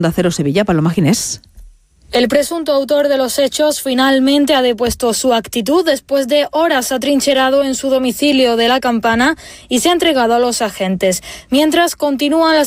Onda Cero Sevilla, Paloma Ginés. El presunto autor de los hechos finalmente ha depuesto su actitud después de horas atrincherado en su domicilio de La Campana y se ha entregado a los agentes. Mientras continúan las